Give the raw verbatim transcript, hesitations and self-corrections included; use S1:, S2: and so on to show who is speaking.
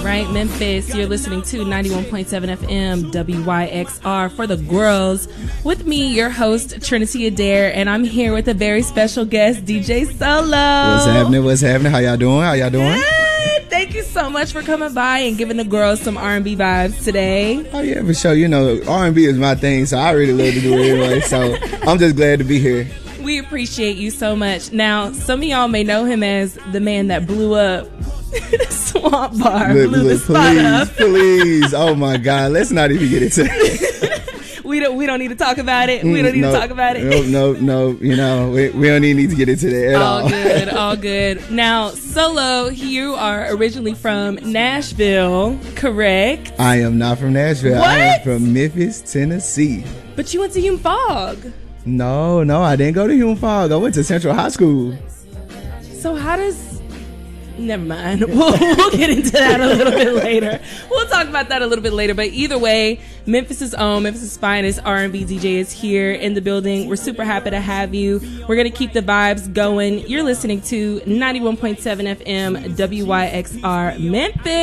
S1: right, Memphis. You're listening to ninety-one point seven F M W Y X R for the girls. With me, your host, Trinity Adair, and I'm here with a very special guest, D J Solo.
S2: What's happening? What's happening? How y'all doing? How y'all doing?
S1: Good. Thank you so much for coming by and giving the girls some R and B vibes today.
S2: Oh, yeah, for sure. You know, R and B is my thing, so I really love to do it anyway. So I'm just glad to be here.
S1: We appreciate you so much. Now, some of y'all may know him as the man that blew up Swamp Bar,
S2: Look,
S1: blew
S2: look,
S1: the spot
S2: please,
S1: up.
S2: please. Oh, my God. Let's not even get into it.
S1: we don't we don't need to talk about it. We don't need
S2: no,
S1: to talk about it.
S2: No, no, no. You know, we, we don't even need to get into that at all.
S1: All good, all good. Now, Solo, you are originally from Nashville, correct?
S2: I am not from Nashville.
S1: What?
S2: I am from Memphis, Tennessee.
S1: But you went to Hume Fogg.
S2: No, no, I didn't go to Hume Fogg. I went to Central High School.
S1: So how does... Never mind. We'll, we'll get into that a little bit later. We'll talk about that a little bit later. But either way, Memphis's own, Memphis's finest R and B D J is here in the building. We're super happy to have you. We're going to keep the vibes going. You're listening to ninety-one point seven F M W Y X R Memphis.